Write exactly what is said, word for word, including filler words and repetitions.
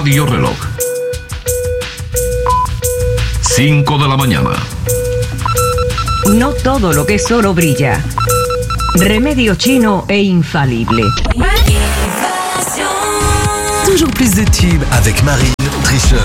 Radio Reloj. cinco de la mañana. No todo lo que es oro brilla. Remedio chino e infalible. Toujours plus de tubes avec Marine, tricheur.